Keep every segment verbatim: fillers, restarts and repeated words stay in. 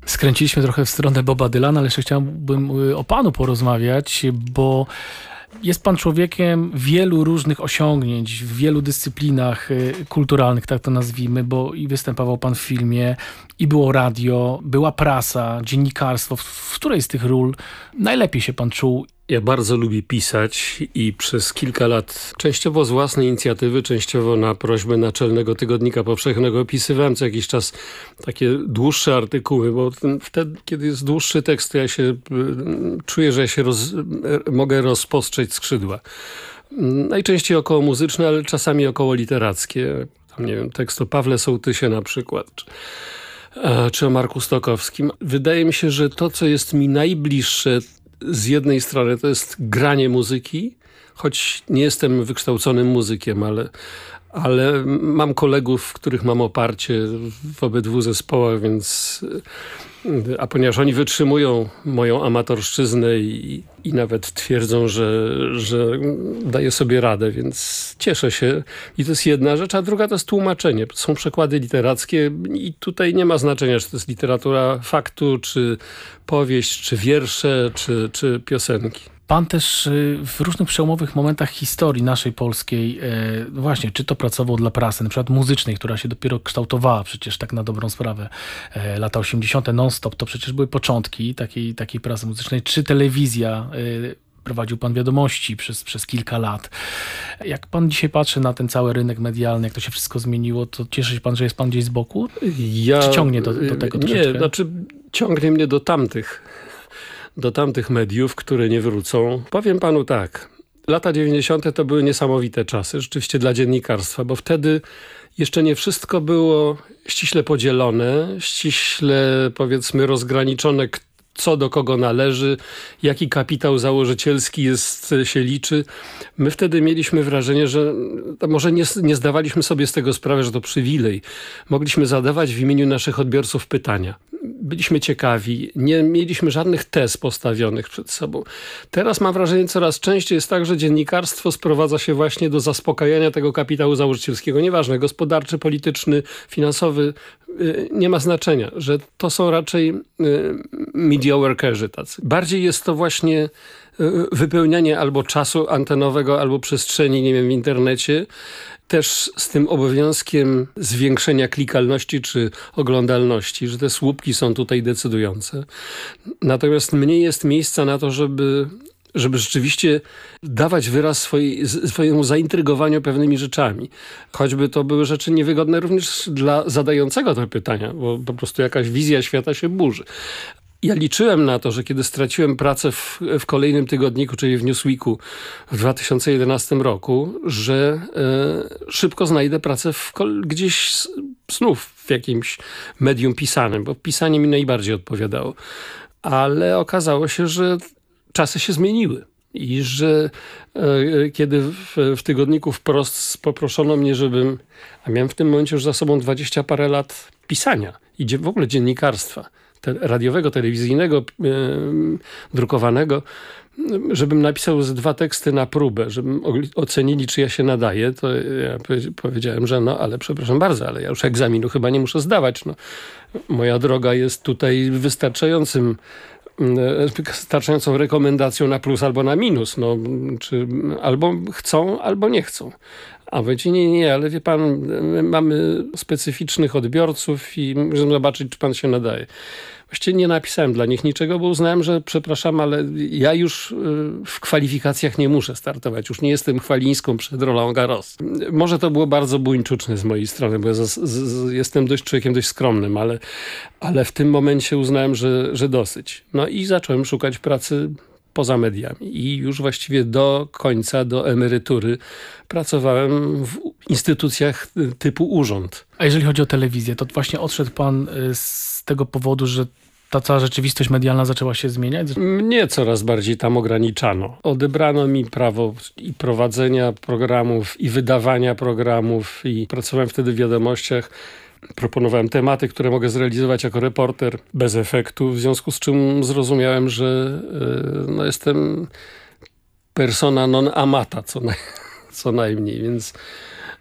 Skręciliśmy trochę w stronę Boba Dylana, ale jeszcze chciałbym o panu porozmawiać, bo jest pan człowiekiem wielu różnych osiągnięć, w wielu dyscyplinach kulturalnych, tak to nazwijmy, bo i występował pan w filmie, i było radio, była prasa, dziennikarstwo. W której z tych ról najlepiej się pan czuł? Ja bardzo lubię pisać i przez kilka lat, częściowo z własnej inicjatywy, częściowo na prośbę Naczelnego Tygodnika Powszechnego, opisywałem co jakiś czas takie dłuższe artykuły, bo ten, wtedy, kiedy jest dłuższy tekst, to ja się czuję, że ja się roz, mogę rozpostrzeć skrzydła. Najczęściej około muzyczne, ale czasami około literackie. Tam, nie wiem, tekst o Pawle Sołtysie na przykład, czy, czy o Marku Stokowskim. Wydaje mi się, że to, co jest mi najbliższe, z jednej strony to jest granie muzyki, choć nie jestem wykształconym muzykiem, ale, ale mam kolegów, w których mam oparcie w obydwu zespołach, więc a ponieważ oni wytrzymują moją amatorszczyznę i, i nawet twierdzą, że, że daję sobie radę, więc cieszę się. I to jest jedna rzecz, a druga to jest tłumaczenie. Są przekłady literackie i tutaj nie ma znaczenia, czy to jest literatura faktu, czy powieść, czy wiersze, czy, czy piosenki. Pan też w różnych przełomowych momentach historii naszej polskiej, właśnie, czy to pracował dla prasy, na przykład muzycznej, która się dopiero kształtowała przecież tak na dobrą sprawę, lata osiemdziesiąte non-stop, to przecież były początki takiej, takiej prasy muzycznej, czy telewizja, prowadził pan wiadomości przez, przez kilka lat. Jak pan dzisiaj patrzy na ten cały rynek medialny, jak to się wszystko zmieniło, to cieszy się pan, że jest pan gdzieś z boku? Ja, czy ciągnie do, do tego troszeczkę? Nie, znaczy ciągnie mnie do tamtych do tamtych mediów, które nie wrócą. Powiem panu tak, lata dziewięćdziesiąte to były niesamowite czasy, rzeczywiście dla dziennikarstwa, bo wtedy jeszcze nie wszystko było ściśle podzielone, ściśle powiedzmy rozgraniczone, co do kogo należy, jaki kapitał założycielski jest, się liczy. My wtedy mieliśmy wrażenie, że może nie, nie zdawaliśmy sobie z tego sprawy, że to przywilej. Mogliśmy zadawać w imieniu naszych odbiorców pytania. Byliśmy ciekawi, nie mieliśmy żadnych tez postawionych przed sobą. Teraz mam wrażenie, coraz częściej jest tak, że dziennikarstwo sprowadza się właśnie do zaspokajania tego kapitału założycielskiego. Nieważne, gospodarczy, polityczny, finansowy, nie ma znaczenia, że to są raczej media workerzy tacy. Bardziej jest to właśnie wypełnianie albo czasu antenowego, albo przestrzeni, nie wiem, w internecie, też z tym obowiązkiem zwiększenia klikalności czy oglądalności, że te słupki są tutaj decydujące. Natomiast mniej jest miejsca na to, żeby żeby rzeczywiście dawać wyraz swojej, swojemu zaintrygowaniu pewnymi rzeczami. Choćby to były rzeczy niewygodne również dla zadającego te pytania, bo po prostu jakaś wizja świata się burzy. Ja liczyłem na to, że kiedy straciłem pracę w, w kolejnym tygodniku, czyli w Newsweeku w dwa tysiące jedenastym roku, że e, szybko znajdę pracę w, gdzieś znów w jakimś medium pisanym, bo pisanie mi najbardziej odpowiadało. Ale okazało się, że czasy się zmieniły i że e, kiedy w, w tygodniku Wprost poproszono mnie, żebym, a miałem w tym momencie już za sobą dwadzieścia parę lat pisania i dzie, w ogóle dziennikarstwa, te, radiowego, telewizyjnego, e, drukowanego, żebym napisał z dwa teksty na próbę, żebym ocenili, czy ja się nadaję, to ja powiedziałem, że no, ale przepraszam bardzo, ale ja już egzaminu chyba nie muszę zdawać. No, moja droga jest tutaj wystarczającym starczającą rekomendacją na plus albo na minus. No, czy albo chcą, albo nie chcą. A wy nie, nie, ale wie pan, my mamy specyficznych odbiorców i możemy zobaczyć, czy pan się nadaje. Właściwie nie napisałem dla nich niczego, bo uznałem, że przepraszam, ale ja już w kwalifikacjach nie muszę startować. Już nie jestem chwalińską przed Roland Garros. Może to było bardzo buńczuczne z mojej strony, bo ja z, z, jestem dość człowiekiem dość skromnym, ale, ale w tym momencie uznałem, że, że dosyć. No i zacząłem szukać pracy poza mediami. I już właściwie do końca, do emerytury pracowałem w instytucjach typu urząd. A jeżeli chodzi o telewizję, to właśnie odszedł pan z tego powodu, że ta cała rzeczywistość medialna zaczęła się zmieniać? Mnie coraz bardziej tam ograniczano. Odebrano mi prawo i prowadzenia programów, i wydawania programów, i pracowałem wtedy w wiadomościach. Proponowałem tematy, które mogę zrealizować jako reporter bez efektu, w związku z czym zrozumiałem, że yy, no, jestem persona non amata, co, naj, co najmniej, więc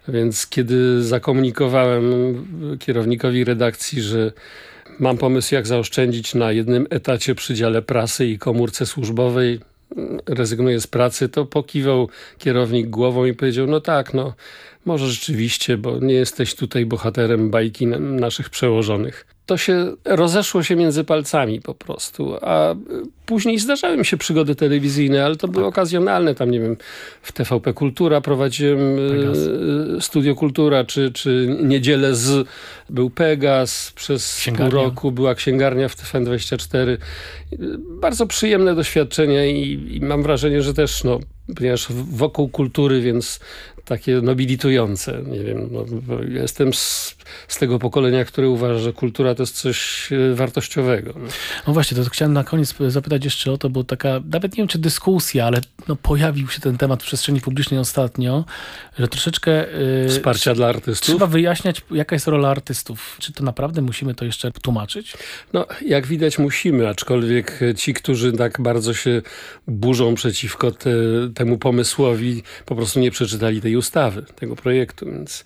Więc kiedy zakomunikowałem kierownikowi redakcji, że mam pomysł, jak zaoszczędzić na jednym etacie przy dziale prasy i komórce służbowej, rezygnuję z pracy, to pokiwał kierownik głową i powiedział, no tak, no może rzeczywiście, bo nie jesteś tutaj bohaterem bajki naszych przełożonych. To się rozeszło się między palcami po prostu, a później zdarzały mi się przygody telewizyjne, ale to były okazjonalne, tam nie wiem, w T V P Kultura prowadziłem Pegas. Studio Kultura, czy, czy Niedzielę z, był Pegas, przez Księgarnia. pół roku była księgarnia w T V N dwadzieścia cztery. Bardzo przyjemne doświadczenia i, i mam wrażenie, że też, no, ponieważ wokół kultury, więc takie nobilitujące. Nie wiem, no, ja jestem z, z tego pokolenia, które uważa, że kultura to jest coś wartościowego. No. No właśnie, to chciałem na koniec zapytać jeszcze o to, bo taka, nawet nie wiem czy dyskusja, ale no, pojawił się ten temat w przestrzeni publicznej ostatnio, że troszeczkę yy, Wsparcia dla artystów. trzeba wyjaśniać, jaka jest rola artystów. Czy to naprawdę musimy to jeszcze tłumaczyć? No, jak widać musimy, aczkolwiek ci, którzy tak bardzo się burzą przeciwko te, temu pomysłowi, po prostu nie przeczytali tej ustawy, tego projektu, więc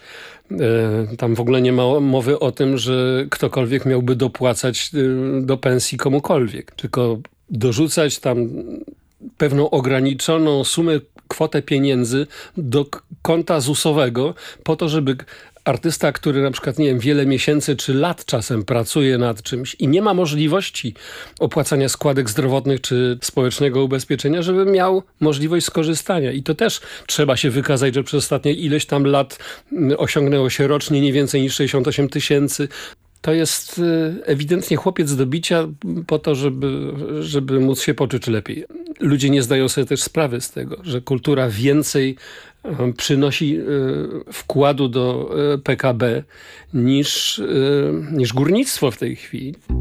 e, tam w ogóle nie ma mowy o tym, że ktokolwiek miałby dopłacać e, do pensji komukolwiek, tylko dorzucać tam pewną ograniczoną sumę, kwotę pieniędzy do k- konta zusowego po to, żeby artysta, który na przykład, nie wiem, wiele miesięcy czy lat czasem pracuje nad czymś i nie ma możliwości opłacania składek zdrowotnych czy społecznego ubezpieczenia, żeby miał możliwość skorzystania. I to też trzeba się wykazać, że przez ostatnie ileś tam lat osiągnęło się rocznie nie więcej niż sześćdziesiąt osiem tysięcy. To jest ewidentnie chłopiec do bicia po to, żeby, żeby móc się poczuć lepiej. Ludzie nie zdają sobie też sprawy z tego, że kultura więcej przynosi wkładu do P K B niż, niż górnictwo w tej chwili.